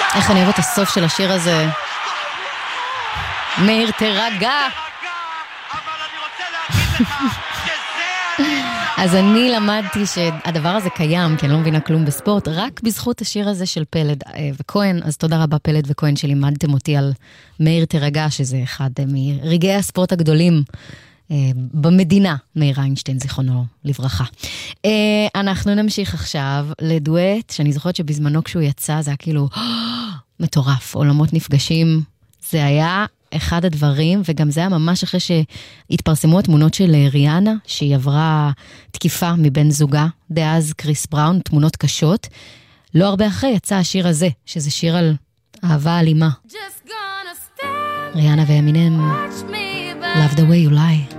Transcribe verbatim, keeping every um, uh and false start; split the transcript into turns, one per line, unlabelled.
איך אני אוהבת את הסוף של השיר הזה. מאיר תרגע. אז אני למדתי שהדבר הזה קיים, כי אני לא מבינה כלום בספורט, רק בזכות השיר הזה של פלד וכהן. אז תודה רבה פלד וכהן שלימדתם אותי על מאיר תרגע, שזה אחד מרגעי הספורט הגדולים במדינה, מאיר איינשטיין, זיכרונו לברכה. אנחנו נמשיך עכשיו לדואט, שאני זוכרת שבזמנו כשהוא יצא, זה היה כאילו מטורף, עולמות נפגשים, זה היה אחד הדברים, וגם זה היה ממש אחרי שהתפרסמו התמונות של ריאנה, שהיא עברה תקיפה מבן זוגה, דאז קריס בראון, תמונות קשות. לא הרבה אחרי יצא השיר הזה, שזה שיר על אהבה אלימה. ריאנה ואמינם, Love the way you lie.